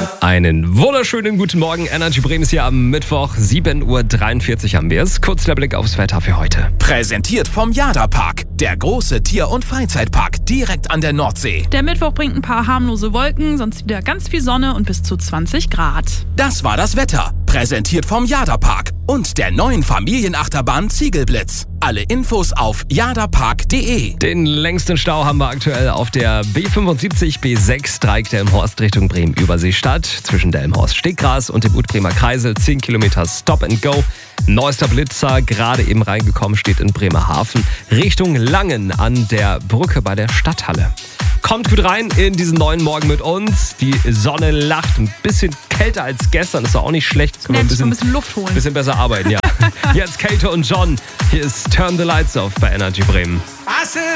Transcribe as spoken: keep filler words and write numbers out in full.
Einen wunderschönen guten Morgen. Energy Bremen ist hier am Mittwoch. sieben Uhr dreiundvierzig haben wir es. Kurz der Blick aufs Wetter für heute. Präsentiert vom Jada-Park. Der große Tier- und Freizeitpark direkt an der Nordsee. Der Mittwoch bringt ein paar harmlose Wolken, sonst wieder ganz viel Sonne und bis zu zwanzig Grad. Das war das Wetter. Präsentiert vom Jada-Park und der neuen Familienachterbahn Ziegelblitz. Alle Infos auf jadapark punkt de. Den längsten Stau haben wir aktuell auf der B fünfundsiebzig B sechs Dreieck-Delmenhorst Richtung Bremen-Überseestadt. Zwischen Delmenhorst-Steggras und dem Utbremer Kreisel zehn Kilometer Stop and Go. Neuester Blitzer, gerade eben reingekommen, steht in Bremerhaven. Richtung Langen an der Brücke bei der Stadthalle. Kommt gut rein in diesen neuen Morgen mit uns. Die Sonne lacht, ein bisschen kälter als gestern, ist doch auch nicht schlecht. Können wir ein bisschen, ein bisschen Luft holen. bisschen besser arbeiten, ja. Jetzt Kate und John. Hier ist Turn the Lights Off bei Energy Bremen.